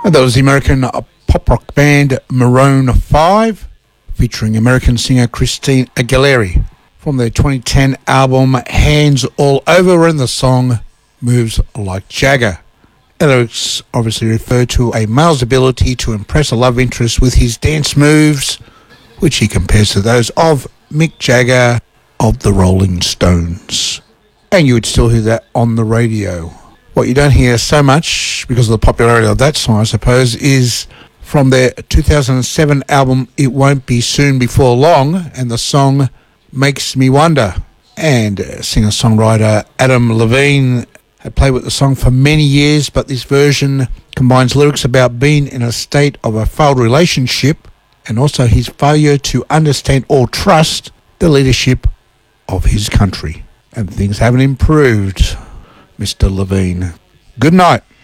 That was the American pop rock band Maroon 5, featuring American singer Christine Aguilera, from their 2010 album Hands All Over, and the song Moves Like Jagger. The lyrics obviously refer to a male's ability to impress a love interest with his dance moves, which he compares to those of Mick Jagger of the Rolling Stones. And you would still hear that on the radio. What you don't hear so much, because of the popularity of that song, I suppose, is from their 2007 album It Won't Be Soon Before Long, and the song Makes Me Wonder. And singer-songwriter Adam Levine had played with the song for many years, but this version combines lyrics about being in a state of a failed relationship and also his failure to understand or trust the leadership of his country. And things haven't improved, Mr. Levine. Good night.